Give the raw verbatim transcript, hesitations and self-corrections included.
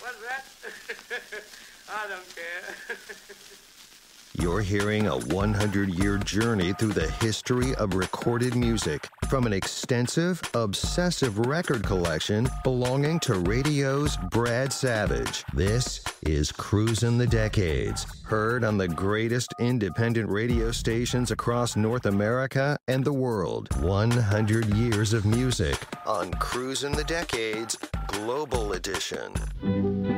What's that? I don't care. You're hearing a one hundred year journey through the history of recorded music from an extensive, obsessive record collection belonging to radio's Brad Savage. This is Cruisin' the Decades, heard on the greatest independent radio stations across North America and the world. one hundred years of music on Cruisin' the Decades Global Edition.